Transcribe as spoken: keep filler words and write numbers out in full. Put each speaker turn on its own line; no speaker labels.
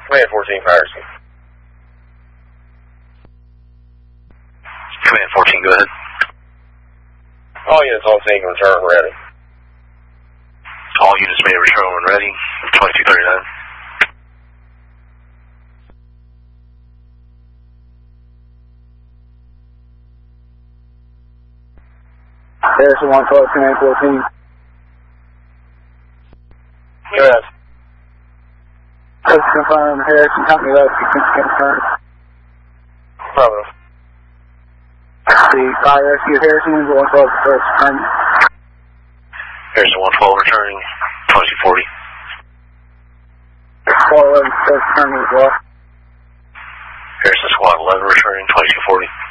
Command fourteen, Patterson.
Command fourteen, go ahead.
All units on scene, return ready.
All units may return when ready. twenty-two thirty-nine.
Harrison one twelve, Command fourteen.
Go ahead.
Let's confirm Harrison Company left, you can confirm.
Bravo.
The fire rescue Harrison one twelve, first confirm.
Harrison one twelve returning, twenty-two forty.
four eleven, first confirm as well.
Harrison Squad eleven returning, twenty-two forty.